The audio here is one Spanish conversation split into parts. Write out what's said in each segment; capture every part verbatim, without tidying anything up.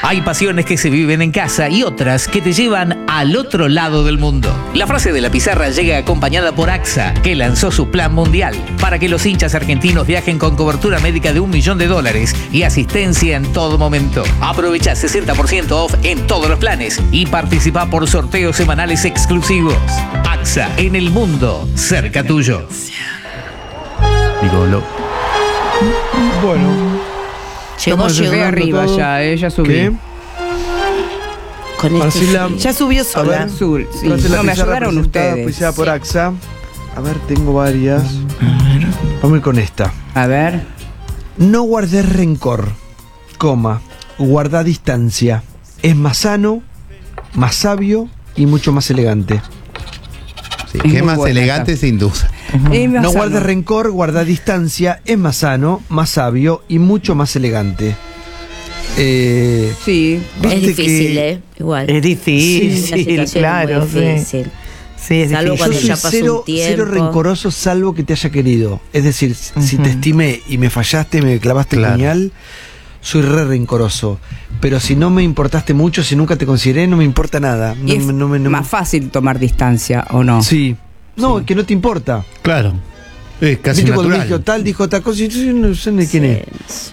Hay pasiones que se viven en casa y otras que te llevan al otro lado del mundo. La frase de la pizarra llega acompañada por AXA, que lanzó su plan mundial para que los hinchas argentinos viajen con cobertura médica de un millón de dólares y asistencia en todo momento. Aprovecha sesenta por ciento off en todos los planes y participa por sorteos semanales exclusivos. AXA, en el mundo, cerca tuyo. Digo, lo... Bueno. Llegó, llegó arriba todo. ya, eh, ya subí. ¿Qué? Con este Marcela, ya subió sola. ver, Sur, sí. No, no me ayudaron ustedes. Pues por AXA. A ver, tengo varias. A ver. Vamos a ir con esta. A ver. No guardes rencor, coma, guarda distancia. Es más sano, más sabio y mucho más elegante. Sí, que es más elegante esta. Sin duda. Uh-huh. No guardes rencor, guarda distancia. Es más sano, más sabio y mucho más elegante. Eh, sí, es difícil, que... ¿eh? Igual. Es difícil, sí, claro. Es muy difícil. Sí, es salvo difícil. cuando Yo soy ya pasó cero, un tiempo. cero rencoroso, salvo que te haya querido. Es decir, uh-huh. si te estimé y me fallaste, me clavaste claro. el puñal, soy re rencoroso. Pero si no me importaste mucho, si nunca te consideré, no me importa nada. No, y es no, no, no, más fácil tomar distancia, ¿o no? Sí. No, sí. que no te importa. Claro. Es casi ¿Viste natural. cuando me dijo tal, dijo tal cosa y yo no sé ni quién sí, es?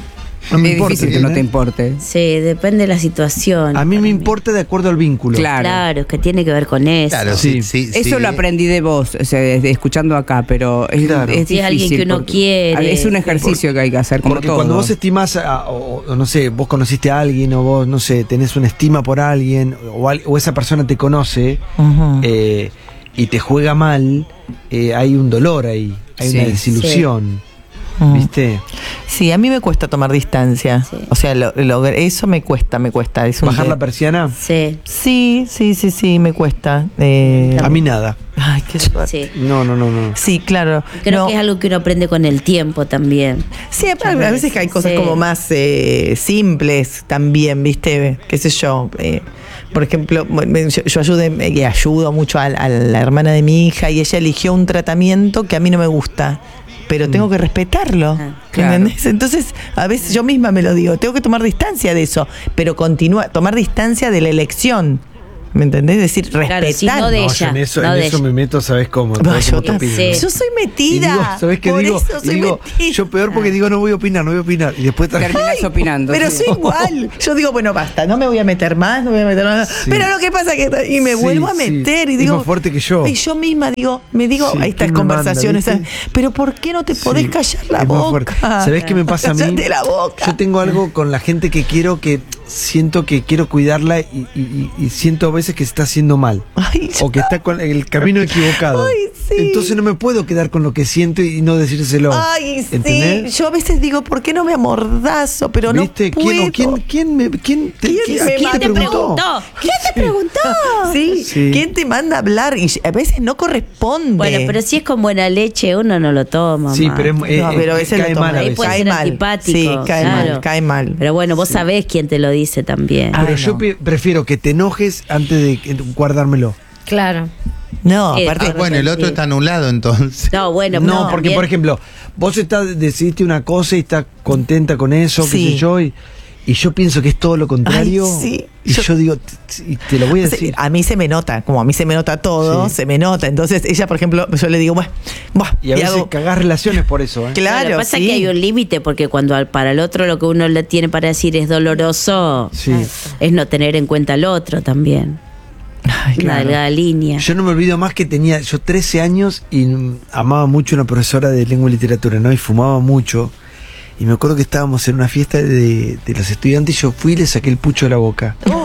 No me es importa, difícil que no te importe. Sí, depende de la situación. A mí me importa de acuerdo al vínculo. Claro. Claro, que tiene que ver con eso. Claro, sí. sí, sí eso sí. lo aprendí de vos, o sea, desde escuchando acá, pero es, claro. es si difícil. es alguien que uno quiere. Es un ejercicio porque, que hay que hacer, como porque todo. cuando vos estimás, a, o, o no sé, vos conociste a alguien, o vos, no sé, tenés una estima por alguien, o, al, o esa persona te conoce, uh-huh. eh, y te juega mal, eh, hay un dolor ahí, hay sí. una desilusión. Sí. ¿Viste? Sí, a mí me cuesta tomar distancia. Sí. O sea, lo, lo, eso me cuesta, me cuesta. Es un ¿Bajar te... la persiana? Sí. Sí, sí, sí, sí, me cuesta. Eh... A mí nada. Ay, qué suerte. Sí. No, no, no, no. Sí, claro. Creo no. que es algo que uno aprende con el tiempo también. Sí, a, a veces que hay cosas sí. como más eh, simples también, ¿viste? Qué sé yo. Eh, por ejemplo, yo, yo ayude, eh, ayudo mucho a, a la hermana de mi hija y ella eligió un tratamiento que a mí no me gusta. Pero tengo que respetarlo, ah, claro. ¿entendés? Entonces, a veces yo misma me lo digo, tengo que tomar distancia de eso, pero continúa, tomar distancia de la elección, ¿me entendés? Es decir, respetar. Claro, sí, no de no, ella. Yo en eso, no en de eso ella. me meto, ¿sabes cómo? No, yo, ¿Cómo sí. yo soy metida. Digo, ¿sabes qué por digo? Eso soy digo metida. Yo peor porque digo, no voy a opinar, no voy a opinar. Y después terminas opinando. Pero sí. soy igual. Yo digo, bueno, basta, no me voy a meter más, no me voy a meter más. Sí. Pero lo que pasa es que. Y me sí, vuelvo a meter sí. y digo. Es más fuerte que yo. Y yo misma digo, me digo, sí, estas conversaciones. Manda, pero ¿por qué no te podés sí, callar la boca? ¿Sabés qué me pasa a mí? Cállate la boca. Yo tengo algo con la gente que quiero que. Siento que quiero cuidarla y, y, y siento a veces que se está haciendo mal. Ay, o que está con el camino equivocado. Ay, sí. Entonces no me puedo quedar con lo que siento y no decírselo. Ay, ¿entendés? sí. Yo a veces digo, ¿por qué no me amordazo? Pero ¿viste? no puedo. ¿Quién, quién, quién, me, quién, te, ¿Quién, ¿quién, me ¿quién te preguntó? preguntó? ¿Quién te preguntó? Sí. sí. ¿Quién te manda a hablar? Y a veces no corresponde. Bueno, pero si es con buena leche, uno no lo toma. Sí, pero, es, no, eh, pero eh, ese cae lo mal. Ahí puede cae ser mal. antipático. Sí, cae claro. mal, cae mal. Pero bueno, vos sí. sabés quién te lo dice también. Pero Ay, yo no. prefiero que te enojes antes de guardármelo. Claro. No, Eh, aparte. Ah, bueno, el otro está anulado entonces. No, bueno, No, no, porque bien. por ejemplo, vos estás, decidiste una cosa y estás contenta con eso, Sí. qué sé yo, y, y yo pienso que es todo lo contrario. Ay, sí. Y yo, yo digo, t- t- te lo voy a decir. A mí se me nota, como a mí se me nota todo, Sí. se me nota. Entonces ella, por ejemplo, yo le digo, bueno, bueno Y a veces hago- cagás relaciones por eso, ¿eh? claro, Lo que pasa sí. es que hay un límite, porque cuando al- para el otro lo que uno le tiene para decir es doloroso, Sí. es no tener en cuenta al otro también. Ay, Una claro. delgada línea. Yo no me olvido más que tenía yo trece años y mm, amaba mucho una profesora de lengua y literatura, ¿no? Y fumaba mucho. Y me acuerdo que estábamos en una fiesta de, de los estudiantes y yo fui y le saqué el pucho de la boca. No.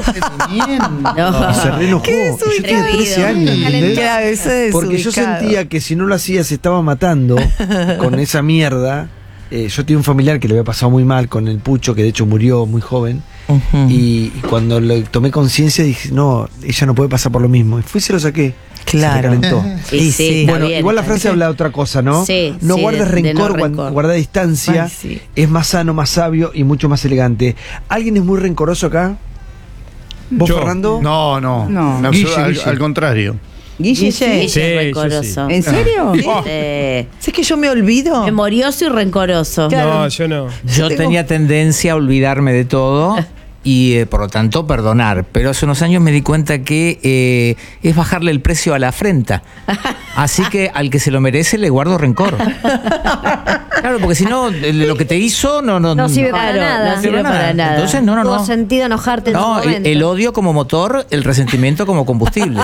Y se re enojó. Qué Y yo tenía trece años, ¿entendés? Claro, eso es Porque yo desubicado. sentía que si no lo hacía se estaba matando con esa mierda. Eh, yo tenía un familiar que le había pasado muy mal con el pucho, que de hecho murió muy joven. Uh-huh. Y, y cuando lo tomé conciencia dije, no, ella no puede pasar por lo mismo. Y fui y se lo saqué. Claro. Se me calentó. Sí, Y sí, sí. está Bueno, bien, igual la está frase bien. habla de otra cosa, ¿no? Sí, no sí, guardes de- de rencor, no guan- rencor. guarda distancia. Ay, sí. Es más sano, más sabio y mucho más elegante. ¿Alguien es muy rencoroso acá? ¿Vos, Yo, Fernando? No, no. No. no, Guille, al, Guille. al contrario. Guille, sí. Ella Sí, es yo rencoroso. ¿En serio? Oh. Eh, ¿Sabes que yo me olvido? memorioso y rencoroso. Claro. No, yo no. Yo tengo- tenía tendencia a olvidarme de todo y eh, por lo tanto perdonar. Pero hace unos años me di cuenta que eh, es bajarle el precio a la afrenta. Así que al que se lo merece le guardo rencor. Claro, porque si no, lo que te hizo no, no, No sirve para Claro, nada. no sirve para nada. Entonces, no, no, Tuvo no. sentido enojarte en No, su el, momento. el odio como motor, el resentimiento como combustible.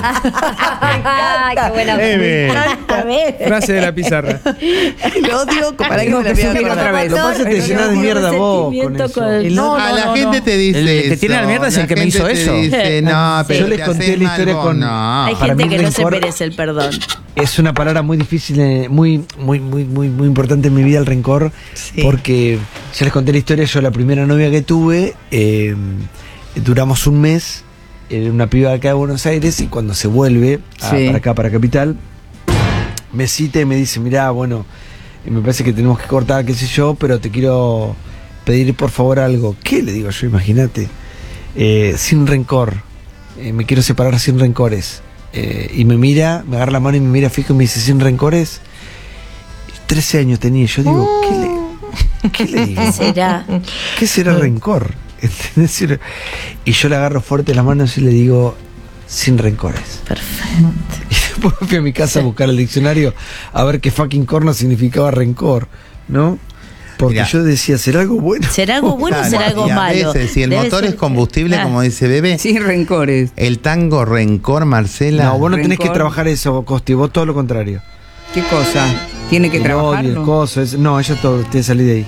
Ay, qué buena. Eve. A ver. Frase de la pizarra. El odio, para que Tengo me que la voy a subir acordar. otra vez. Lo que pasa es que te llenas de mierda vos con eso. con- No, a no, la no, gente no. te dice El que eso. tiene la mierda es el que me gente hizo te eso. dice, no, pero Yo les te conté haces la mal historia vos, con- no. Hay Para gente mí que no se rencor- merece el perdón. Es una palabra muy difícil, eh, muy, muy, muy, muy, muy importante en mi vida, el rencor, Sí. porque ya les conté la historia. Yo la primera novia que tuve, eh, duramos un mes, era una piba de acá de Buenos Aires, y cuando se vuelve a- Sí. para acá, para Capital, me cita y me dice, mirá, bueno, me parece que tenemos que cortar, qué sé yo, pero te quiero pedir por favor algo. ¿Qué? Le digo yo, imagínate. Eh, sin rencor. Eh, me quiero separar sin rencores. Eh, y me mira, me agarra la mano y me mira fijo y me dice, sin rencores. trece años tenía. Yo digo, ¿qué le, qué le digo? ¿Qué será? ¿Qué será rencor? ¿Entendés? Y yo le agarro fuerte las manos y le digo, sin rencores. Perfecto. Y después fui a mi casa a buscar el diccionario a ver qué fucking corno significaba rencor, ¿no? Porque Mirá. yo decía, ¿será algo bueno? ¿Será algo bueno o Claro, será algo y a malo? veces, si el Debe motor ser- es combustible, Claro. como dice Bebe, Sin rencores. el tango rencor, Marcela. No, vos no tenés que Rencor. trabajar eso, Costi, vos todo lo contrario. ¿Qué cosa? ¿Tiene que El odio, el trabajarlo? coso, es- no, ella todo, te salí de ahí.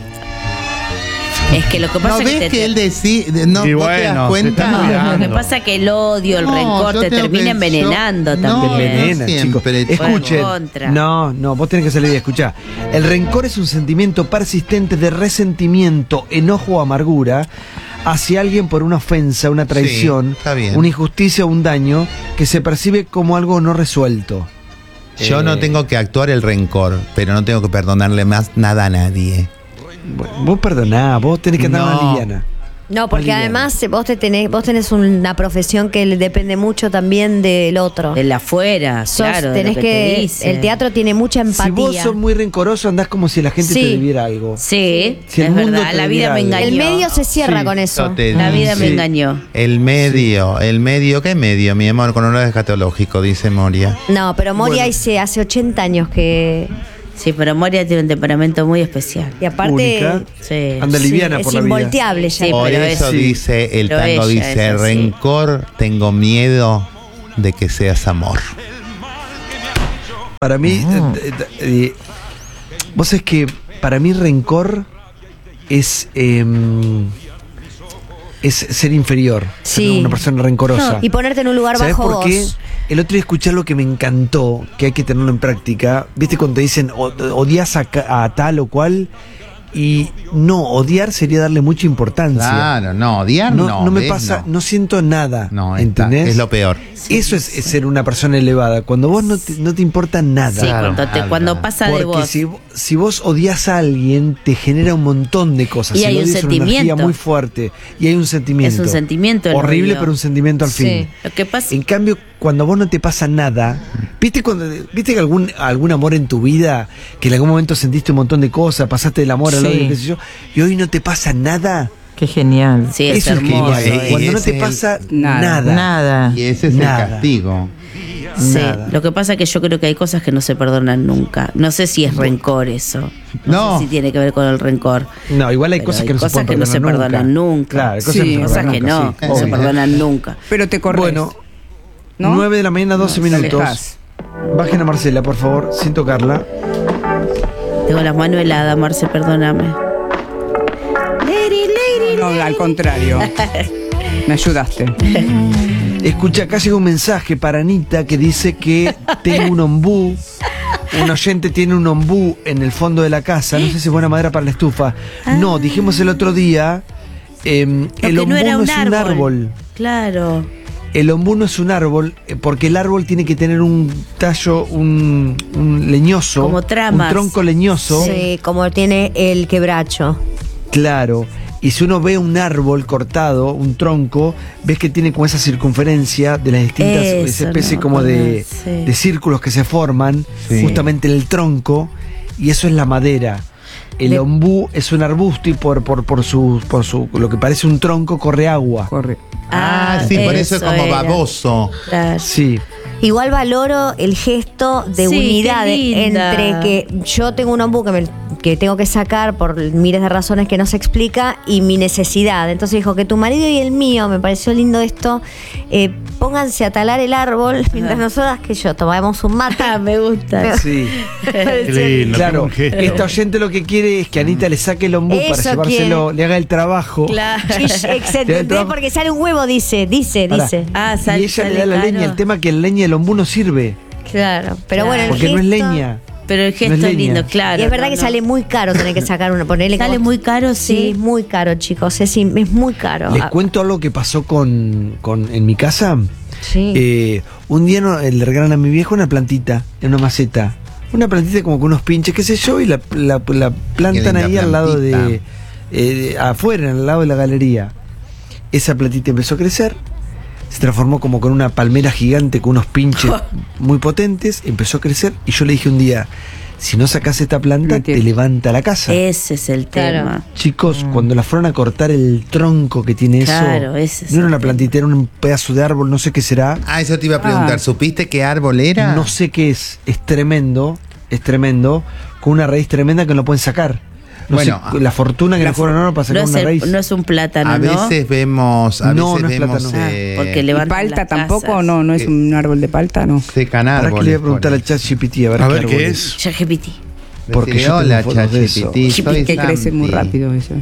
Es que lo que pasa ¿No es ves que, que te- él decide? No, Y ¿vos te bueno, das se cuenta? está cuidando. lo que pasa es que el odio, el No, rencor yo te tengo termina que- envenenando yo- también. no, Envenena, siempre. chicos. Escuchen. Contra. No, no, vos tenés que salir de ahí. Escuchá. El rencor es un sentimiento persistente de resentimiento, enojo o amargura hacia alguien por una ofensa, una traición, Sí, está bien. una injusticia o un daño que se percibe como algo no resuelto. Yo Eh, no tengo que actuar el rencor, pero no tengo que perdonarle más nada a nadie. Bueno, vos perdoná, vos tenés que andar No. más liviana. No, porque Más además vos te tenés, vos tenés una profesión que le depende mucho también del otro. De la afuera, Sos- claro. de tenés lo que, que, te dice. el teatro tiene mucha empatía. Si vos sos muy rencoroso, andás como si la gente Sí. te debiera algo. Sí, Si el es mundo verdad. te La vida diera me algo. engañó. el medio se cierra Sí, con eso. Yo te La vida me dice, engañó. El medio, el medio, ¿qué medio, mi amor? Con honor escatológico, dice Moria. No, pero Moria Bueno. dice hace ochenta años que. Sí, pero Moria tiene un temperamento muy especial. Y aparte. Única. Sí. Anda sí, liviana es por la vida. involteable ya. Sí, Por pero eso es- dice el pero tango, ella dice, es así. rencor, tengo miedo de que seas amor. Para mí, eh, eh, eh, vos sabés que para mí rencor es eh, es ser inferior, ser Sí. una persona rencorosa. Y ponerte en un lugar ¿Sabés bajo por qué? vos. El otro día escuché algo que me encantó, que hay que tenerlo en práctica. ¿Viste cuando te dicen "O- odias a, ca- a tal o cual? Y no, odiar sería darle mucha importancia. Claro, no, odiar no. no, no me ¿ves? pasa, No, no, siento nada. No, está, ¿entendés? es lo peor. Eso es, es ser una persona elevada. Cuando vos no te, no te importa nada. Sí, cuando, te- Claro. cuando pasa de Porque vos. si, si vos odias a alguien, te genera un montón de cosas. Y El hay un odio es una energía sentimiento. muy fuerte. Y hay un sentimiento. Es un sentimiento el horrible, odio. pero un sentimiento al Sí. fin. Lo que pasa En cambio, cuando vos no te pasa nada, ¿viste cuando viste que algún algún amor en tu vida, que en algún momento sentiste un montón de cosas, pasaste del amor al Sí. odio, qué sé yo, y hoy no te pasa nada? Qué genial. Sí, es Eso es hermoso. genial. eh, Cuando no ese te es pasa el- nada. nada. Nada. Y ese es Nada. el castigo. Sí, Nada. lo que pasa es que yo creo que hay cosas que no se perdonan nunca. No sé si es rencor eso. No, No. sé si tiene que ver con el rencor. No, igual hay Pero cosas hay que no se cosas pueden que no se perdonar perdonan nunca. Claro, hay cosas Sí, que no se Cosas perdonan que nunca, no, sí. no se Obvio. perdonan nunca. Pero te corres. Bueno, ¿no? nueve de la mañana, doce No, te minutos. alejás. Bajen a Marcela, por favor, sin tocarla. Tengo las manos heladas, Marce, perdóname. No, al contrario. Me ayudaste. Escucha, acá llega un mensaje para Anita que dice que tengo un ombú. Un oyente tiene un ombú en el fondo de la casa. No sé si es buena madera para la estufa. No, dijimos el otro día. em, Lo el que ombú no era un es un árbol. árbol. Claro. El ombú no es un árbol eh, porque el árbol tiene que tener un tallo, un, un leñoso. Como tramas. Un tronco leñoso. Sí, como tiene el quebracho. Claro. Y si uno ve un árbol cortado, un tronco, ves que tiene como esa circunferencia de las distintas, Eso, esa especie no, como de, sí. de círculos que se forman Sí. justamente en el tronco, y eso es la madera. el De- ombú es un arbusto y por, por, por, su, por su lo que parece un tronco corre agua. Corre. Ah, sí, por eso es como era. baboso. Claro. Sí. Igual valoro el gesto de Sí, unidad qué linda. entre que yo tengo un ombú que, me- que tengo que sacar por miles de razones que no se explica y mi necesidad. Entonces dijo que tu marido y el mío, me pareció lindo esto, eh, pónganse a talar el árbol mientras nosotras que yo tomamos un mate. Ah, me gusta. Sí. Qué lindo, Claro, qué buen gesto. esta oyente lo que quiere es que Anita le saque el ombú para Eso llevárselo, quiere. le haga el trabajo. Claro. Sí, sí, ¿entendés? trabajo. Porque sale un huevo, dice, dice, Pará. dice. Ah, sal- Y ella le da sale la caro. leña. El tema es que la leña del ombú no sirve. Claro, pero Claro. bueno, el Porque no es gesto- leña. Pero el gesto No es es leña. lindo, claro. Y es verdad no, que no. sale muy caro tener que sacar una, ponerle Sale como- muy caro, Sí, sí. muy caro, chicos, es, es muy caro. Les Ah, cuento algo que pasó con, con en mi casa. sí. Eh, un día no, le regalan a mi viejo una plantita en una maceta. Una plantita como con unos pinches, qué sé yo, y la, la- la plantan linda ahí al lado de, plantita. eh, de- afuera, al lado de la galería. Esa plantita empezó a crecer, se transformó como con una palmera gigante con unos pinches muy potentes, empezó a crecer y yo le dije un día, si no sacas esta planta, No te entiendo. levanta la casa. Ese es el Claro. tema. Chicos, cuando la fueron a cortar el tronco que tiene Claro, eso, ese es no era el una tema. plantita, era un pedazo de árbol, no sé qué será. Ah, eso te iba a preguntar. Ah. ¿Supiste qué árbol era? No sé qué es, es tremendo, es tremendo, con una raíz tremenda que no pueden sacar. No Bueno, sé, la fortuna que le fueron ahora para No sacar es, una el- raíz. no es un plátano, A ¿no? veces vemos, a No, veces no es vemos plátano. eh, Ah, porque ¿Y levantan palta las tampoco? casas. No, no es Eh, un árbol de palta, no. secan Para que árboles. le voy a preguntar por al chat G P T a ver, A ver árbol qué es. ChatGPT. Porque Decirle, yo tengo hola, fotos de eso. ChatGPT, soy Que crece muy Santi. rápido eso.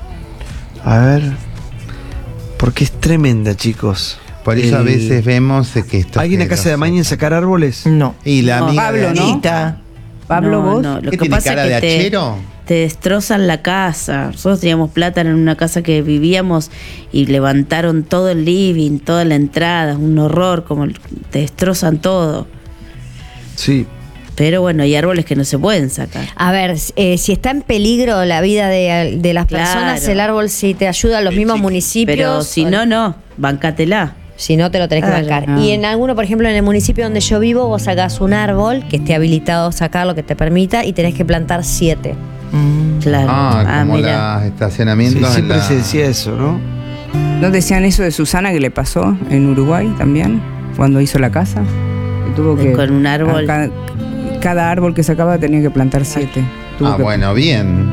A ver. Porque es tremenda, chicos. Por eso a El- veces vemos eh, que esto. ¿Alguien que acá se lo da maña en secan. sacar árboles? No. Y la No, amiga Pablo, de ¿no? Anita. Pablo, No, vos. no, lo ¿Qué que tiene pasa cara es de que te, hachero? te destrozan la casa. Nosotros teníamos plátano en una casa que vivíamos y levantaron todo el living, toda la entrada, un horror, como te destrozan todo. Sí. Pero bueno, hay árboles que no se pueden sacar. A ver, eh, si está en peligro la vida de, de las Claro. personas, el árbol sí te ayuda a los mismos municipios. Pero si o- no, no, bancátela. Si no, te lo tenés que Claro. bancar. Ah. Y en alguno, por ejemplo, en el municipio donde yo vivo, vos sacás un árbol que esté habilitado a sacarlo, que te permita, y tenés que plantar siete. Claro. Ah, como mira. los Sí, estacionamientos. en siempre la- se decía eso, ¿no? ¿No decían eso de Susana que le pasó en Uruguay también? Cuando hizo la casa. Que tuvo que. Con un árbol. a Cada, cada árbol que sacaba tenía que plantar siete. Tuvo Ah, que- bueno, bien.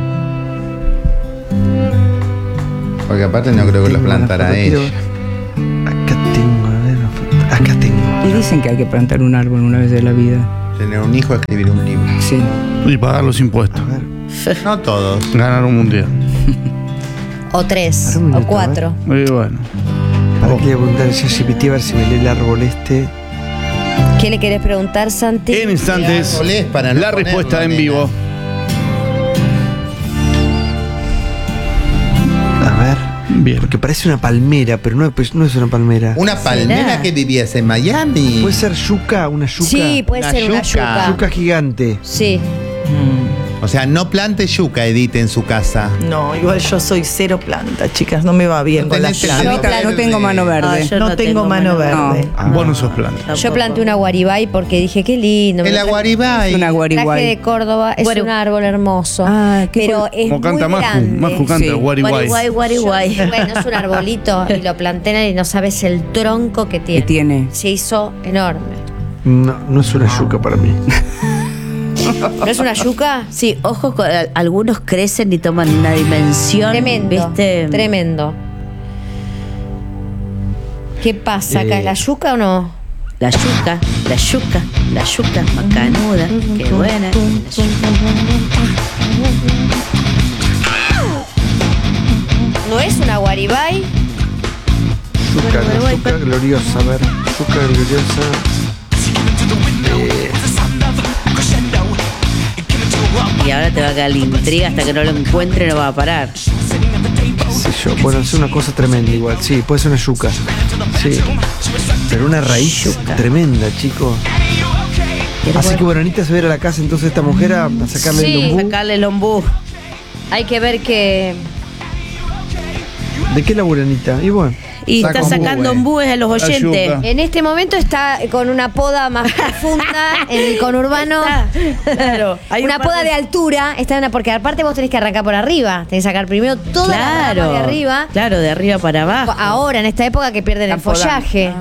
Porque aparte no creo que los Tengo una plantará foto, ella. quiero- Acá tengo, a ver, una foto. Acá tengo. Y dicen que hay que plantar un árbol una vez de la vida. Tener un hijo, escribir un libro. Sí. Y pagar los impuestos. A ver. No todos. Ganar un mundial. O tres, Ahora un o minuto, cuatro. Y bueno. Para que le voy a preguntar a ChatGPT a ver si me lee el árbol este. ¿Qué le querés preguntar, Santi? En instantes, árbol es para no la respuesta ponerlo, en nena? vivo. A ver. Bien. Porque parece una palmera, pero no, es- no es una palmera. Una palmera que vivías en Miami. ¿Puede ser yuca? ¿Una yuca? Sí, puede Una ser una yuca. yuca. Yuca gigante. Sí. O sea, no plante yuca, Edith, en su casa. No, igual yo soy cero planta, chicas. No me va bien No con las tenés el plantas. dedito Yo no tengo mano verde. Ah, yo No, tengo mano verde. Ah. Vos no sos planta. Yo Tampoco. planté una guaribay porque dije, qué lindo. me El lo traje- aguaribay. Es una traje guariguay. de Córdoba, es Guari- un árbol hermoso. Ah, ¿qué pero fue? es Como canta muy Maju. grande. Maju canta, Sí. guari guay. Guari, guari, Yo guay. dije, bueno, es un arbolito y lo planté y no sabes el tronco que tiene. Que tiene. Se hizo enorme. No, no es una yuca para mí. ¿No es una yuca? Sí, ojo, con- al- algunos crecen y toman una dimensión. Tremendo. ¿Viste? Tremendo. ¿Qué pasa acá? Eh. ¿Es la yuca o no? La yuca, la yuca, la yuca, macanuda. Qué buena. La yuca. ¿No es una guaribay? Yuca, Bueno, no, bueno, yuca gloriosa, a ver. Yuca gloriosa. Eh, Y ahora te va a quedar la intriga hasta que no lo encuentre, no va a parar. qué sé yo. Bueno, es una cosa tremenda igual. Sí, puede ser una yuca. Sí. Pero una raíz tremenda, chicos. Así que bueno, Anita se va a ir a la casa entonces esta mujer a, a sacarle Sí. el ombú. Sacarle el ombú. Hay que ver que... ¿De qué labura Anita? Y bueno, Y Saca está un sacando bue. embúes a los oyentes. Ayuda. En este momento está con una poda más profunda en el conurbano. Está, claro. Hay Una un par poda de altura, está en una, porque aparte vos tenés que arrancar por arriba, tenés que sacar primero toda la rama de arriba. Claro, de arriba para abajo. Ahora, en esta época que pierden el Están podando. follaje.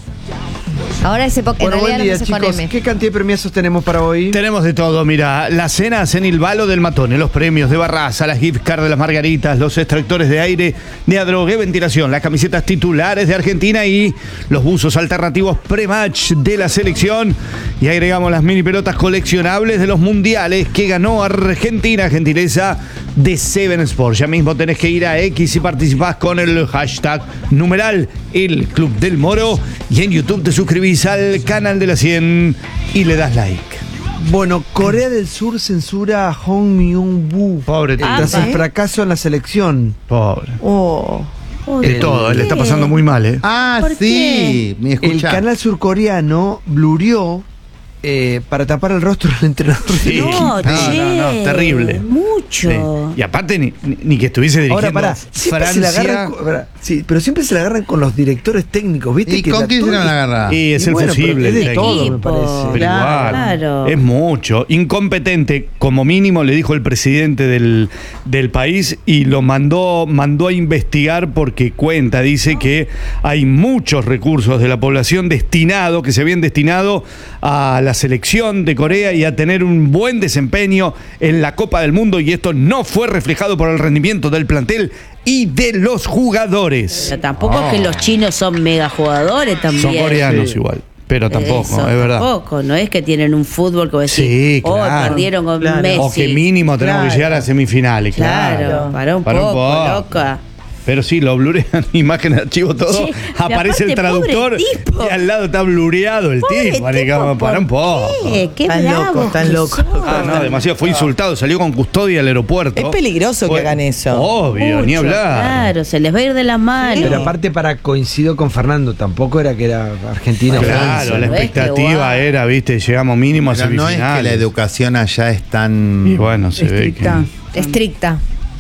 Ahora es época, en Bueno, realidad buen día, no se con chicos. M. ¿Qué cantidad de premiazos tenemos para hoy? Tenemos de todo, mira, las cenas en el Balo del Matone, los premios de Barraza, las gift cards de las Margaritas, los extractores de aire de Adrogué Ventilación, las camisetas titulares de Argentina y los buzos alternativos pre-match de la selección. Y agregamos las mini pelotas coleccionables de los mundiales que ganó Argentina, gentileza de Seven Sports. Ya mismo tenés que ir a X y participás con el hashtag numeral El Club del Moro y en YouTube te suscribís al canal de la cien y le das like. Bueno, Corea del Sur censura a Hong Myung-woo Pobre tío. tras Ah, el ¿eh? fracaso en la selección. Pobre. Oh. De todo, él le está pasando muy mal, ¿eh? Ah, ¿Por sí. Me El escuchá. canal surcoreano blurió eh, para tapar el rostro del entrenador. Sí. No, No, no, che, no, terrible. Mucho. Sí. Y aparte, ni, ni- ni que estuviese dirigiendo Ahora, pará, siempre se la Francia. agarran, con- pará, sí, pero siempre se la agarran con los directores técnicos, ¿viste? ¿Y que con la- quién se todo- la van a agarrar? Y es Y el bueno, pero fusible. es de el todo, me Equipo. parece. Pero igual, Claro. es mucho. Incompetente, como mínimo, le dijo el presidente del, del país y lo mandó, mandó a investigar porque cuenta, dice que hay muchos recursos de la población destinados, que se habían destinado a la selección de Corea y a tener un buen desempeño en la Copa del Mundo y esto no fue reflejado por el rendimiento del plantel y de los jugadores. Pero tampoco es que los chinos son mega jugadores también. Son coreanos Sí. igual, pero tampoco, Eso, es verdad. Tampoco, no es que tienen un fútbol como decir, Sí, oh, claro. perdieron con Claro. Messi. O que mínimo tenemos Claro. que llegar a semifinales, claro. Claro, para un Para un poco, poco. loca. Pero sí, lo blurean, imágenes, archivo, todo. Sí, Aparece y el aparte, traductor pobre tipo. y al lado está blureado el Pobre tipo. Así que, tipo, para un ¿por poco. qué? Qué Están bravos locos, están que locos. son. Ah, no, demasiado. Fue insultado, salió con custodia al aeropuerto. Es peligroso que Fue- hagan eso. Obvio, ni Mucho, hablar. Claro, se les va a ir de las manos. Pero aparte, para coincido con Fernando, tampoco era que era Argentina o Claro, Francia. la ¿no? Es que, expectativa guau. era, viste, llegamos mínimo a Pero no es semifinales. que la educación allá es tan Y bueno, se Estricta. ve que... Estricta,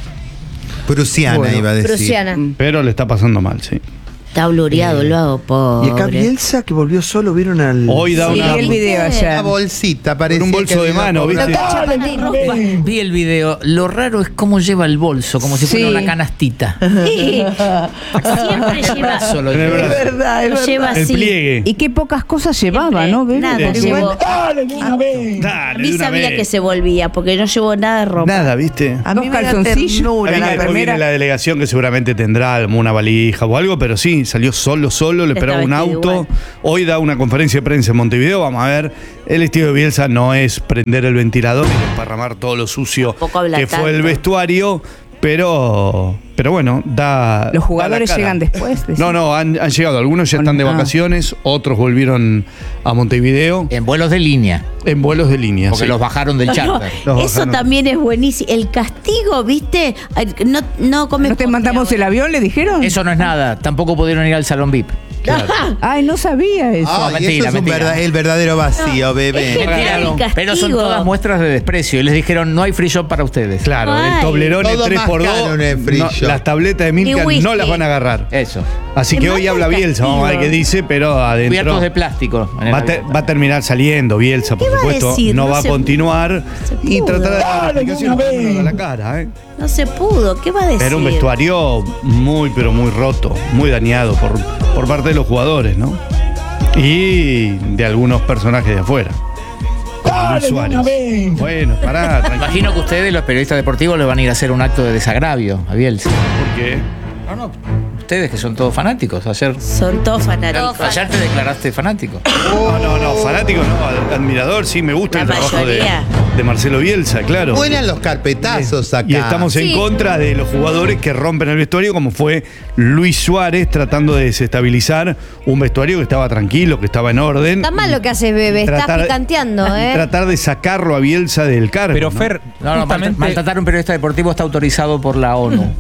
prusiana, Bueno, iba a decir. prusiana. Pero le está pasando mal, sí. Está blureado, lo hago pobre. Y acá Bielsa, que volvió solo, ¿vieron al...? Hoy da Sí, una... vi el video Una ayer. bolsita, parece. un bolso de mano, ¿viste? Doctor Chapetín. Vi el video. Lo raro es cómo lleva el bolso, como si fuera Sí. una canastita. Sí. Siempre lleva, Solo En el lleva. brazo. verdad, es lo lleva El así. pliegue. Y qué pocas cosas llevaba, ¿no? Bebe? Nada, Porque llevó. bueno, A Dale, mí de una sabía vez. que se volvía, porque no llevó nada de ropa. Nada, ¿viste? A Dos mí me da calzoncillos. ternura A mí la después viene remera. la delegación que seguramente tendrá alguna valija o algo, pero sí, salió solo, solo, le Está esperaba un vestido auto. igual. Hoy da una conferencia de prensa en Montevideo, vamos a ver. El estilo de Bielsa no es prender el ventilador y desparramar todo lo sucio Tampoco habla que fue el tanto. vestuario, pero pero bueno, da. Los jugadores da la cara. llegan después. decís. No, no, han, han llegado. Algunos ya están de Ah. vacaciones, otros volvieron a Montevideo En vuelos de línea, en vuelos de línea. porque sí. los bajaron del No, charter. Los eso bajaron. también es buenísimo. El castigo, ¿viste? Ay, No, no comes ¿No te postre mandamos el ahora. avión, le dijeron? Eso no es nada. Tampoco pudieron ir al salón V I P. Ay, no sabía eso. Ah, mentira, eso es un mentira. verdad- el verdadero vacío, No, bebé. es que- Mentira, el pero son castigo. todas muestras de desprecio. Y les dijeron, no hay free shop para ustedes. Claro, el Ay. Toblerone Todo tres más por dos. caro en el free no, shop. las tabletas de Milka Y whisky. no las van a agarrar. Eso. Así Te que hoy manda habla el Bielsa, vamos a ver qué castigo. dice, pero adentro Cubiertos de plástico. en el va, a te- avión. va a terminar saliendo Bielsa, por ¿Qué va a supuesto. decir? No, No va a se- continuar se y pudo. tratará de dar explicaciones a la cara. ¿eh? No se pudo. ¿Qué va a decir? Era un vestuario muy, pero muy roto, muy dañado por, por parte de los jugadores, ¿no? Y de algunos personajes de afuera. Como Luis Suárez. Bueno, pará, tranquilo. Imagino que ustedes, los periodistas deportivos, le van a ir a hacer un acto de desagravio a Bielsa. ¿Por qué? No, no. Ustedes que son todos fanáticos. Ayer, Son todos fanáticos. ayer te declaraste fanático. No, no, no, fanático no, ad- admirador, sí, me gusta La el trabajo de, mayoría. de Marcelo Bielsa, claro. Buenan los carpetazos acá. Y estamos en Sí. contra de los jugadores que rompen el vestuario, como fue Luis Suárez tratando de desestabilizar un vestuario que estaba tranquilo, que estaba en orden. Está mal lo que haces, bebé. Estás Tratar- picanteando, y ¿eh? tratar de sacarlo a Bielsa del cargo. Pero ¿no? Fer, No, no, justamente... maltratar a un periodista deportivo está autorizado por la ONU.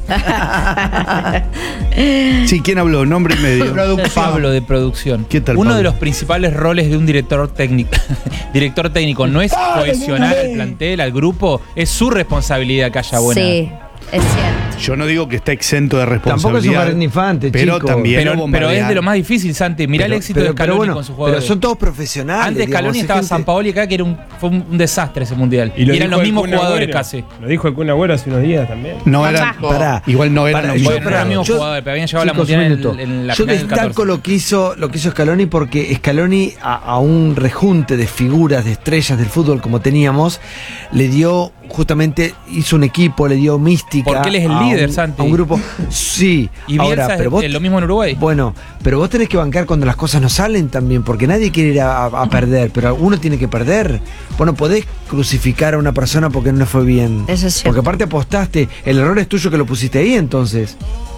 Sí, ¿quién habló? Nombre y medio. Pablo de producción. ¿Qué tal, Uno Pablo? de los principales roles de un director técnico, director técnico no es cohesionar al plantel, al grupo, es su responsabilidad que haya buena. Sí, es cierto. Yo no digo que está exento de Tampoco es un responsabilidad. Jardín Infante, pero chico. también Pero, lo pero es de lo bombardearon. más difícil, Santi. Mirá Pero- el éxito pero- de Scaloni pero bueno, con sus jugadores. Pero son todos profesionales. Antes digamos, Scaloni es estaba gente- San Paoli acá, que era un, fue un, un desastre ese mundial. Y lo eran dijo los el mismos Kun jugadores Agüero. casi. Lo dijo el Kun Agüero hace unos días también. No eran, Pará. igual no eran Pará, los yo- mismos Bueno, no eran pará, los mismos yo- jugadores, pero habían llevado la chicos, mundial un en, minuto. en la Yo final del destaco catorce. lo que hizo lo que hizo Scaloni porque Scaloni a, a un rejunte de figuras, de estrellas del fútbol como teníamos, le dio justamente, hizo un equipo, le dio mística. Porque él es el a líder, un, Santi. A un grupo. Sí. Y Bielsa ahora, es pero vos, lo mismo en Uruguay. Bueno, pero vos tenés que bancar cuando las cosas no salen también, porque nadie quiere ir a, a perder, pero uno tiene que perder. Vos no podés crucificar a una persona porque no le fue bien. Eso es cierto. Porque aparte apostaste, el error es tuyo que lo pusiste ahí, entonces.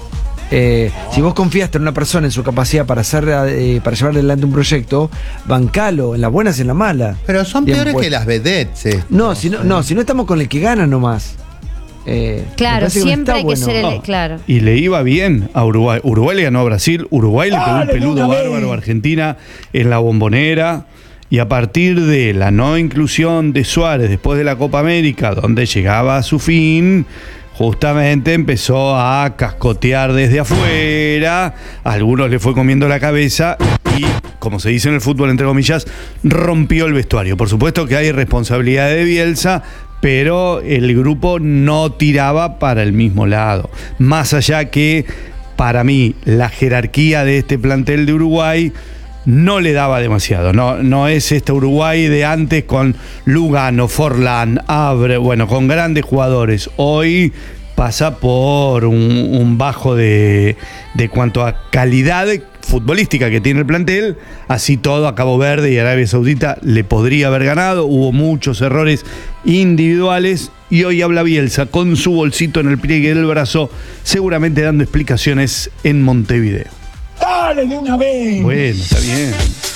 Eh, si vos confiaste en una persona, en su capacidad para hacer eh, para llevar adelante un proyecto, bancalo, en las buenas y en las malas. Pero son Bien peores puesto. que las vedettes. eh. No, si no, no, si no estamos con el que gana nomás. Eh, me Claro, parece que no siempre está hay que bueno. ser el. No. Claro. Y le iba bien a Uruguay. Uruguay le ganó a Brasil. Uruguay le pegó un peludo bárbaro a Argentina en la Bombonera. Y a partir de la no inclusión de Suárez después de la Copa América, donde llegaba a su fin, justamente empezó a cascotear desde afuera. A algunos le fue comiendo la cabeza y, como se dice en el fútbol, entre comillas, rompió el vestuario. Por supuesto que hay responsabilidad de Bielsa, pero el grupo no tiraba para el mismo lado. Más allá que, para mí, la jerarquía de este plantel de Uruguay no le daba demasiado. No, no es este Uruguay de antes con Lugano, Forlán, Abre, bueno, con grandes jugadores. Hoy pasa por un, un bajo de, de cuanto a calidad futbolística que tiene el plantel. Así todo, a Cabo Verde y Arabia Saudita le podría haber ganado. Hubo muchos errores individuales. Y hoy habla Bielsa con su bolsito en el pliegue del brazo, seguramente dando explicaciones en Montevideo. ¡Dale de una vez! Bueno, está bien.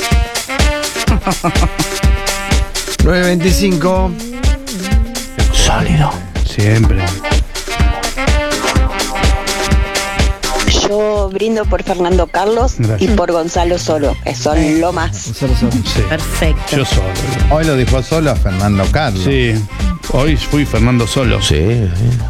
nueve veinticinco. Sólido. Siempre. Yo brindo por Fernando Carlos Gracias. y por Gonzalo Solo, que son lo más. Gonzalo Solo. Sí. Perfecto. Yo solo. Hoy lo dijo solo a Fernando Carlos. Sí. Hoy fui Fernando Solo. Sí, sí.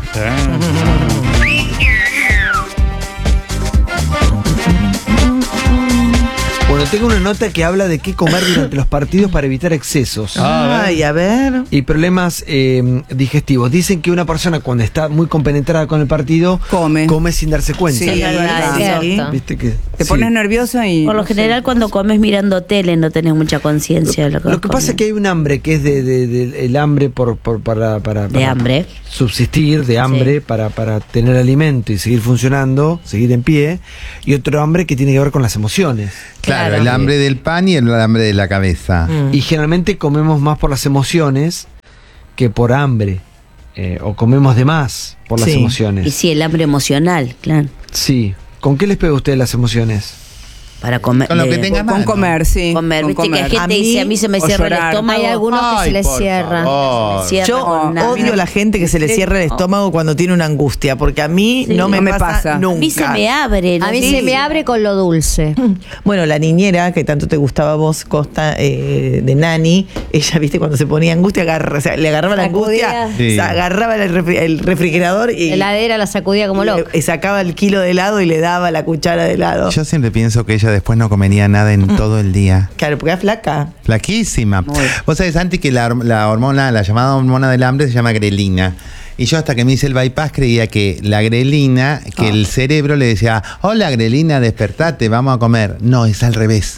Bueno, tengo una nota que habla de qué comer durante los partidos para evitar excesos. Ah, Ay, a ver. Y problemas eh, digestivos. Dicen que una persona cuando está muy compenetrada con el partido Come. come sin darse cuenta. Sí, Es verdad, es Sí. cierto. ¿Viste que? Te sí. pones nerviosa y. Por lo no sé. general, cuando comes mirando tele, no tenés mucha conciencia de lo que Lo vas que pasa es comiendo. que hay un hambre que es de, de- de- el hambre por, por- para, para, De para hambre. subsistir, de hambre Sí. para, para tener alimento y seguir funcionando, seguir en pie, y otro hambre que tiene que ver con las emociones. Claro, Claro. el hambre del pan y el hambre de la cabeza. Mm. Y generalmente comemos más por las emociones que por hambre. Eh, o comemos de más por las Sí. emociones. Y sí, el hambre emocional, claro. Sí. ¿Con qué les pega a ustedes las emociones? Para comer. Con lo que de- tenga Con mano. comer, sí. Comer, con viste que comer. hay gente A que dice, mí, a mí se me o cierra el llorar. estómago. Hay algunos que Ay, se les por cierra. favor. Se cierra Yo con nada. odio a la gente que se le cierra el estómago cuando tiene una angustia, porque a mí Sí. no me, No me pasa, pasa. nunca. A mí se me abre. A mí sé. se me abre con lo dulce. Bueno, la niñera que tanto te gustaba a vos, Costa, eh, de Nani, ella, viste, cuando se ponía angustia, agarra- o sea, le agarraba la Sacudía. angustia, Sí. o sea, agarraba el, refri- el refrigerador y, La heladera la sacudía como loco. y sacaba el kilo de helado y le daba la cuchara de helado. Yo siempre pienso que ella después no comería nada en todo el día. Claro, porque era flaca. Flaquísima. Muy. Vos sabés, Santi, que la, la hormona, la llamada hormona del hambre se llama grelina. Y yo hasta que me hice el bypass creía que la grelina, que el cerebro le decía, hola grelina, despertate, vamos a comer. No, es al revés.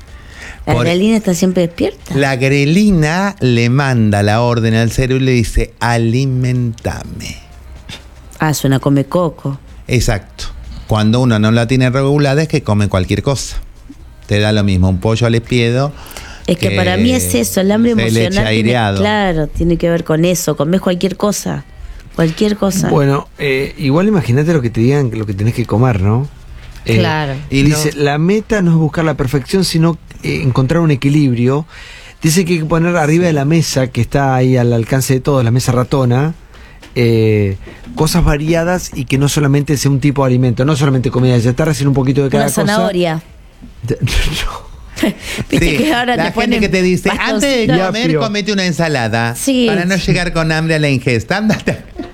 La Por- adrenalina está siempre despierta. La grelina le manda la orden al cerebro y le dice, alimentame. Ah, suena come coco. Exacto. Cuando uno no la tiene regulada es que come cualquier cosa. Te da lo mismo, un pollo al espiedo. Es que, para mí es eso, el hambre de leche emocional. Tiene, aireado. claro, tiene que ver con eso. Comés cualquier cosa. Cualquier cosa. Bueno, eh, igual imagínate lo que te digan, lo que tenés que comer, ¿no? Eh, Claro. Y dice, la meta no es buscar la perfección, sino eh, encontrar un equilibrio. Dice que hay que poner arriba de la mesa, que está ahí al alcance de todos, la mesa ratona, eh, cosas variadas y que no solamente sea un tipo de alimento, no solamente comida de chatarra, sino un poquito de cada Una cosa. zanahoria. No. Viste Sí, que ahora la te gente ponen que te dice, bastoncito. antes de comer, Apio. comete una ensalada Sí. para no llegar con hambre a la ingesta. Ándate.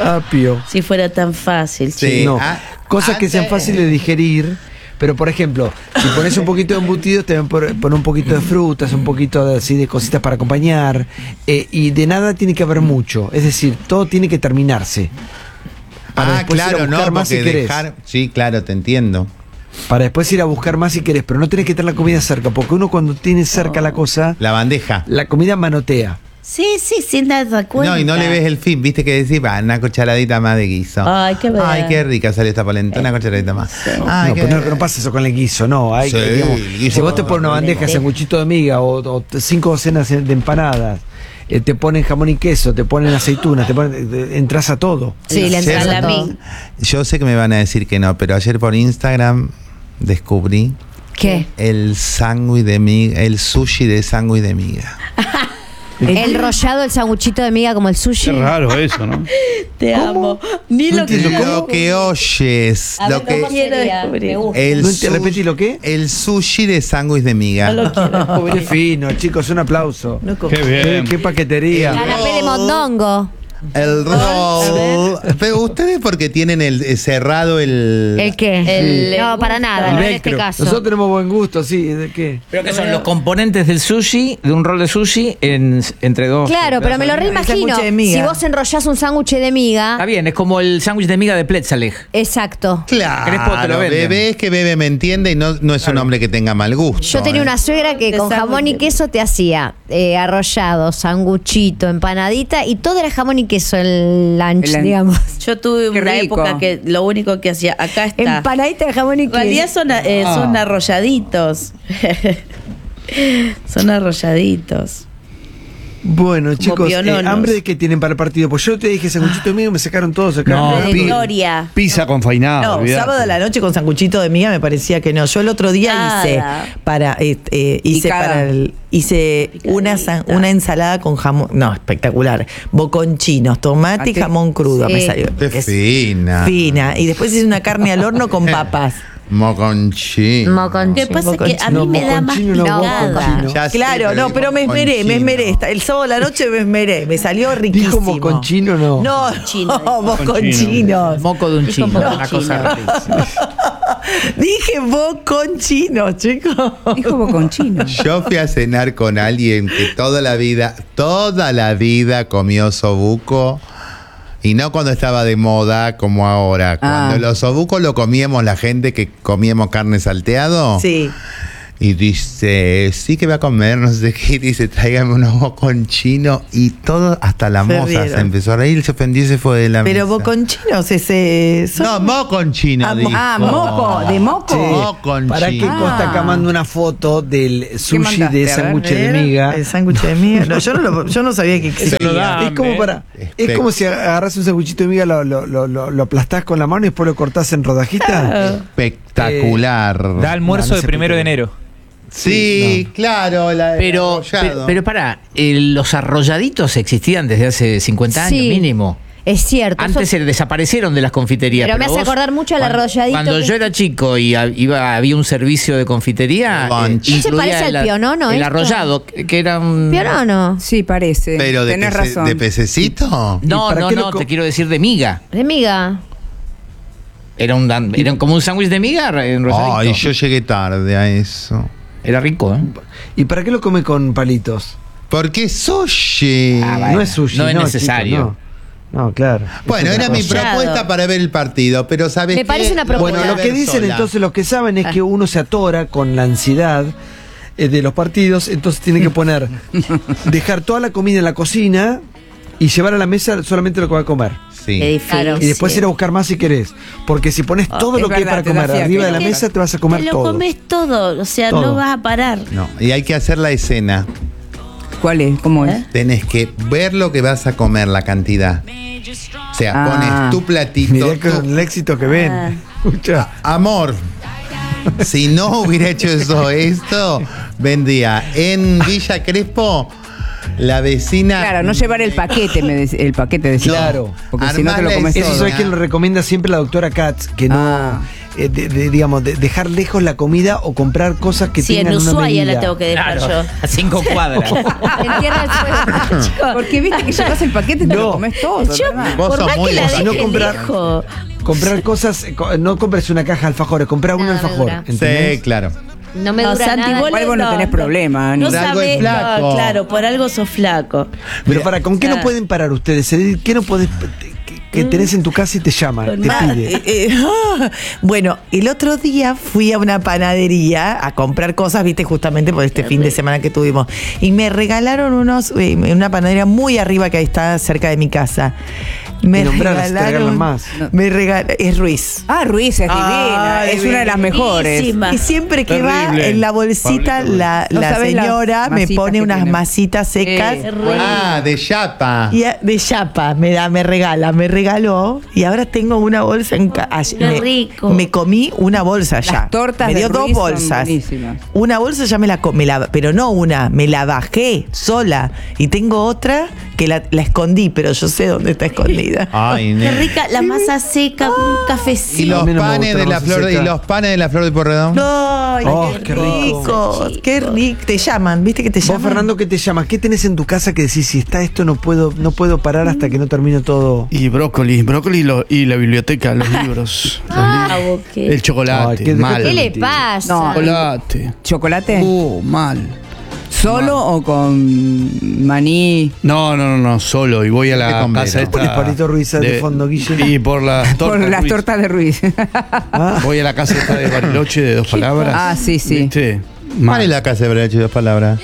Apio. Si fuera tan fácil, Sí. chicos. No, Ah, cosas que sean antes- fáciles de digerir. Pero, por ejemplo, si pones un poquito de embutidos, te van a poner un poquito de frutas, un poquito de, así de cositas para acompañar. Eh, y de nada tiene que haber mucho. Es decir, todo tiene que terminarse. Para Ah, después ir a claro, buscar no, más si porque querés. dejar... Sí, claro, te entiendo. Para después ir a buscar más si querés. Pero no tenés que tener la comida cerca. Porque uno cuando tiene cerca la cosa, La bandeja. la comida manotea. Sí, sí, sin darse cuenta. No, y no le ves el fin, viste que decís, va, una cucharadita más de guiso. Ay, qué verdad. Ay, qué rica sale esta polenta, una cucharadita más. Ay, no, qué- pero no, no pasa eso con el guiso, no. Hay, Sí, que, digamos, el guiso si vos te con- pones una bandeja, sanguchito de miga o, o cinco docenas de empanadas, eh, te ponen jamón y queso, te ponen aceitunas, te ponen, eh, entras a todo. Sí, le Ayer- entras a todo. Salamín. Yo sé que me van a decir que no, pero ayer por Instagram descubrí ¿Qué? el sándwich de miga, el sushi de sándwich de miga. El rollado, el sanguchito de miga como el sushi. Qué raro eso, ¿no? Te amo. Ni No lo entiendo quiero. Lo que oyes, A ver, lo que ¿cómo quiero sería? descubrir. Me gusta. el ¿No te su- repetí lo qué? El sushi de sándwich de miga. No lo quiero Qué descubrir. fino, chicos, un aplauso. No Qué Qué, bien. qué paquetería. Canapé de mondongo. El roll. Pero ustedes porque tienen el eh, cerrado el. ¿El qué? El- no, para nada, El no en velcro. este caso. Nosotros tenemos buen gusto, sí. ¿De qué? Pero que son los componentes del sushi, de un rol de sushi, en, entre dos. Claro, pero me lo El reimagino. sándwich de miga. Si vos enrollás un sándwich de miga. Está bien, es como el sándwich de miga de Pletzaleg. Exacto. Claro, Crespo te lo venden. bebé es que bebe me entiende y no, no es un hombre que tenga mal gusto. Yo tenía ¿eh? una suegra que De con jamón y sándwich. queso te hacía eh, arrollado, sanguchito, empanadita y todo era jamón y queso el lunch, El lunch. digamos. Yo tuve Qué una rico. época que lo único que hacía, acá está. Empanadita de jamón y En queso. realidad son, eh, son arrolladitos. Son arrolladitos. Bueno, chicos, eh, piononos. ¿hambre de qué tienen para el partido? Pues yo te dije sanguchito de miga, me sacaron todos. Sacaron No, todo. de pi- Gloria. Pizza con fainado. No, olvidate. sábado a la noche con sanguchito de miga me parecía que no. Yo el otro día Nada. hice para eh, eh, hice Picada. para el- hice una san- una ensalada con jamón, no, espectacular. Boconchinos, tomate y Ah, sí. jamón crudo Sí. me salió. Qué Es fina. Fina. Y después hice una carne al horno con papas. Moconchín. Moconchín. Lo que pasa es que a mí No, me da más moconchino, no, picada. moconchino. Ya sé, Claro, pero no, digo pero me esmeré, me moconchino. esmeré. Esta- El sábado a la noche me esmeré, me salió riquísimo. Dijo moconchino, no. No, Chino, no, moconchinos. Moco de un Dijo chino, moco una chino. cosa rarísima. Dije boconchinos, chicos. Dijo boconchino. Yo fui a cenar con alguien que toda la vida, toda la vida comió sobuco. Y no cuando estaba de moda como ahora. Cuando Ah. los sobucos lo comíamos la gente que comíamos carne salteado. Sí. Y dice, sí que va a comer, no sé qué. Y dice, tráigame unos boconchinos. Y todo, hasta la Se moza rieron. se empezó a reír, se ofendió y se fue de la Pero mesa. boconchinos, ese. son- No, moconchino, Ah, mo- dijo. Ah, moco, de moco. Moconchino. ¿Para qué Ah. Costa acá manda una foto del sushi mandaste? de A ver, sándwich de ¿Era? miga? El sándwich de miga. No, yo no, lo- yo no sabía que existía. no da. Es como para, es Espe- como si agarras un sanguchito de miga, lo, lo, lo, lo, lo aplastás con la mano y después lo cortás en rodajitas. Espectacular. Da almuerzo No, no de sé primero por de qué. enero. Sí, claro. La, Pero, el pero, arrollado. pero pará, eh, los arrolladitos existían desde hace cincuenta años Sí. mínimo. Es cierto. Antes eso- se desaparecieron de las confiterías. Pero me hace vos, acordar mucho al cuando- arrolladito Cuando que- yo era chico y ha- iba, había un servicio de confitería, Lunch. eh, ¿No se incluía parece al el- pionono El esto? arrollado, que que era un... ¿Pionono? Sí, parece. Pero de, Tenés pece- razón. de pececito. No, ¿Y para no, qué lo no, co- te quiero decir de miga. De miga. Era, un, dan- era como un sándwich de miga enrolladito. Ay, yo llegué tarde a eso. Era rico, ¿eh? ¿Y para qué lo come con palitos? Porque sushi. Ah, bueno. No es sushi. no es chico, necesario. no. No, claro. Bueno, Es era otra mi cosa. propuesta para ver el partido, pero ¿sabes Me qué? parece una Lo voy a propuesta. Bueno, lo ver que dicen sola. entonces los que saben es que uno se atora con la ansiedad eh, de los partidos, entonces tiene que poner, dejar toda la comida en la cocina y llevar a la mesa solamente lo que va a comer. Sí. Qué difícil. Y después ir a buscar más si querés. Porque si pones todo es lo que hay verdad, para te da comer fiaca. arriba de la Es que mesa, te vas a comer Te lo todo. comes todo, o sea, Todo. no vas a parar. No, y hay que hacer la escena. ¿Cuál es? ¿Cómo es? ¿Eh? Tenés que ver lo que vas a comer, la cantidad. O sea, Ah. pones tu platito. Mirá tu- con el éxito que ven. Ah. Escucha. Amor, si no hubiera hecho eso, esto, vendría en Villa Crespo, la vecina. Claro, no llevar el paquete, me dec- el paquete de Claro. Porque si no te lo Armás la comes escena. Eso todo. es que lo recomienda siempre la doctora Katz, que no, Ah. eh, de, de, digamos, de dejar lejos la comida o comprar cosas que Sí, en tengan una Ushuaia medida. la tengo que dejar Claro, yo. a cinco cuadras. En Tierra del Fuego. Porque viste que llevas el paquete y te No. lo comes todo. Yo, ¿verdad? Vos por sos más muy que la vos. deje No comprar- lejos. Comprar cosas, eh, co- no compres una caja de alfajores, comprar un Nada me alfajor. dura. ¿entendés? Sí, claro. No me No, dura Santi, nada. vos Igual vos no tenés problema, No Por algo sabés, es flaco. no, claro, por algo sos flaco. Pero para, ¿con qué no Ah. pueden parar ustedes? Edith? ¿Qué no podés, que, que tenés en tu casa y te llaman, Con te más. pide? Eh, eh, ah, bueno, el otro día fui a una panadería a comprar cosas, viste, justamente por este fin de semana que tuvimos. Y me regalaron unos, eh, en una panadería muy arriba que ahí está cerca de mi casa. Me Y nombralas, te regalan regalaron. más. Me regala, es Ruiz. Ah, Ruiz es divina. Ah, es divina. una de las mejores. Buenísima. Y siempre que va Terrible. en la bolsita, Pablito, la, ¿no la sabés las señora me masitas pone que unas tiene? masitas secas. Eh, Ah, de chapa. Y a- de chapa, me da, me regala, me regaló y ahora tengo una bolsa en casa. Qué rico. Me comí una bolsa ya. Las tortas me de dio dos Ruiz son bolsas. buenísimas. Una bolsa ya me la, co- me la, pero no una, me la bajé sola y tengo otra que la, la escondí, pero yo sé dónde está escondida. Ay, Qué nene. rica, la masa seca, un Y cafecito. los A mí no me panes gusta de la la masa flor y seca. los panes de la flor de Porredón. Ay, Oh, qué qué rico, rico. qué rico. Te llaman, ¿viste que te Vos, llaman? Fernando, ¿qué te llamas? ¿Qué tenés en tu casa que decís, si está esto no puedo, no puedo parar hasta que no termino todo? Y brócoli, brócoli y, lo- y la biblioteca, los libros. los Ah, libros. vos qué. El chocolate, Ay, qué- mal. ¿Qué le pasa? No. Chocolate. ¿Chocolate? Uh, mal. ¿Solo o con maní? No, no, no, no, solo. Y voy a ¿Qué la con casa velo? esta. Pones Palito Ruiz de fondo, Guille. Y por las tortas. Por las Ruiz. tortas de Ruiz. Ah, Voy a la casa esta de Bariloche de dos palabras. Ah, sí, sí. ¿Viste? ¿Cuál Mal. es la casa de Breche? Dos palabras.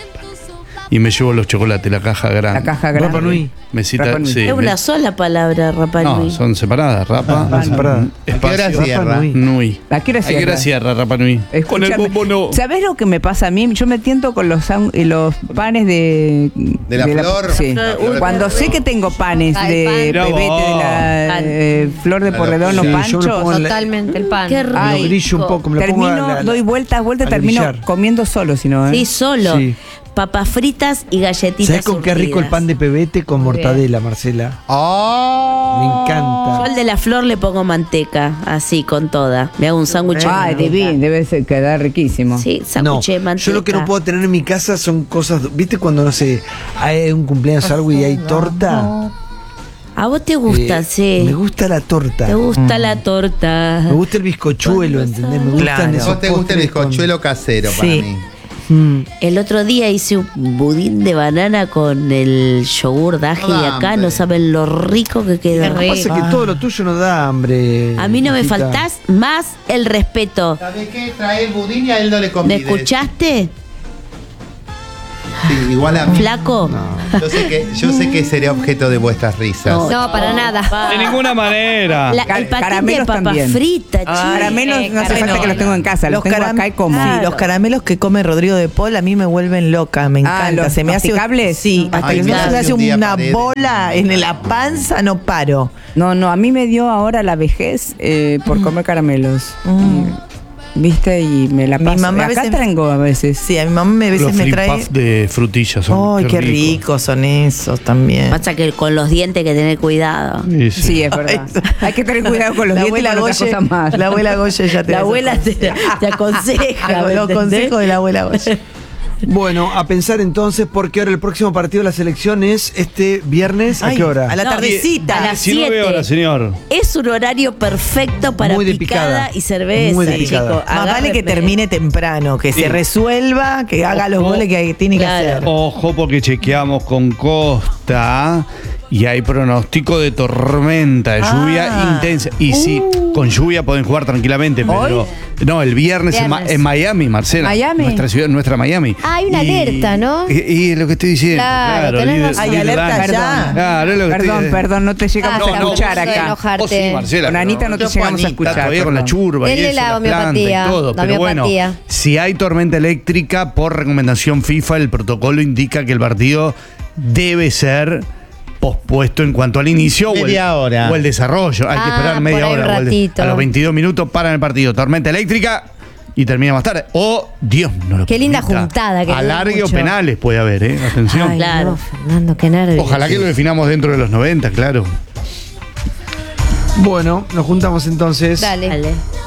Y me llevo los chocolates, la caja grande. La caja grande. Rapa Nui. Mesita, Rapa Nui. sí. Es me- una sola palabra, Rapa No, Nui. son separadas. Rapa. Ah, separadas. ¿A qué hora Espacio. cierra? Rapa Nui. Nui. ¿A qué hora ¿A qué hora cierra? cierra Rapa Nui? Con el Escúchame, bombo no. ¿sabés lo que me pasa a mí? Yo me tiento con los, san- eh, los panes de... ¿De la flor? Sí. La flor de Cuando sé que tengo panes Ah, el de pan. Mirá pebete, vos. de la Pan. eh, flor de Sí, porredón o yo me panchos, pongo en la- Totalmente el pan. Qué rico. Me lo brillo un poco, me lo pongo a termino, la- la- doy vueltas, vueltas, a termino brillar. comiendo solo, si no, ¿eh? Sí, solo. Sí. Papas fritas y galletitas. ¿Sabés con qué rico el surtidas. pan de pebete con Muy mortadela, Marcela? ¡Oh! Me Yo encanta. al de la flor le pongo manteca, así, con toda. Me hago un sándwich. de Ay, manteca. divino, debe ser- quedar riquísimo. Sí, No, sándwich de manteca. yo lo que no puedo tener en mi casa son cosas. ¿Viste cuando, no sé, hay un cumpleaños o algo y hay torta? A vos te gusta, Eh, sí. Me gusta la torta. Te gusta la torta. Me gusta el bizcochuelo, ¿entendés? Me gustan Claro. esos ¿Vos te gusta el postres con- bizcochuelo casero para Sí. mí? Mm. El otro día hice un budín de banana con el yogur daji No da de acá. hambre. No saben lo rico que quedó. Qué rico. Pasa que todo lo tuyo no da hambre. A mí no me hijita. faltás más el respeto. ¿Sabés qué? Trae el budín y a él no le ¿Me convides. escuchaste, Sí, igual a mí. flaco? Yo sé que, yo sé que seré objeto de vuestras risas. No, para nada. De ninguna manera. La- Car- el paquete de caramelos papas también. fritas, Ah, Caramelos eh, no hace falta caramelo. que los tengo en casa, los, tengo caram- acá y como. Sí, Claro. los caramelos que come Rodrigo de Paul a mí me vuelven loca, me Ah, encanta. ¿los se me hace masticables? Sí, hasta Ay, que me no se hace me hace un día una pared. bola en la panza, no paro. No, no, a mí me dio ahora la vejez eh, por comer caramelos. Y- ¿Viste? Y me la Mi paso. mamá a Acá veces- tengo a veces. Sí, a mi mamá me- a veces Los me flip trae. puff de frutillas son. Ay, qué ricos son esos también. Pasa que con los dientes hay que tener cuidado. Sí, sí. Sí, es verdad. Hay que tener cuidado con los La dientes y abuela con otras Goye, cosas más. la abuela Goye ya te La los abuela te, aconseja. te aconseja. ¿me Los entendés? consejos de la abuela Goye. Bueno, a pensar entonces, porque ahora el próximo partido de la selección es este viernes. ¿A Ay, qué hora? A la No, tardecita. a las diecinueve siete. horas, señor. Es un horario perfecto para Muy de picada, picada. y cerveza, Muy de picada. chico. Más vale que Agárrenme. termine temprano, que Sí. se resuelva, que haga los Ojo. goles que tiene Claro. que hacer. Ojo porque chequeamos con Costa y hay pronóstico de tormenta, de lluvia Ah. intensa. Y sí, con lluvia pueden jugar tranquilamente, pero no, el viernes, En, Ma- Viernes. en Miami, Marcela. Miami. Nuestra ciudad, nuestra Miami. Ah, hay una alerta, ¿no? Y, y lo que estoy diciendo. Claro, Claro, tenés líder- razón. Hay líder alerta Dance. ya. Claro, es lo que Perdón, estoy- perdón, no te llegamos Ah, a no, no, escuchar vos acá. enojarte. Vos sí, Marcela. Con pero Anita no te yo, llegamos a Juanita, escuchar. Está todavía con la perdón. churba y Denle eso, la la planta homeopatía, y todo. la Pero bueno, homeopatía. si hay tormenta eléctrica, por recomendación FIFA, el protocolo indica que el partido debe ser pospuesto en cuanto al inicio o el, Media hora. o el desarrollo. Hay que Ah, esperar por media ahí un hora. o el de- ratito. a los veintidós minutos paran el partido. Tormenta eléctrica y termina más tarde. O, Dios, no lo Qué linda permita, juntada que alargue dura o mucho. penales puede haber, ¿eh? Atención. Ay, Claro. no, Fernando, qué nervios. Ojalá que lo definamos dentro de los noventa, claro. Bueno, nos juntamos entonces. Dale. Dale.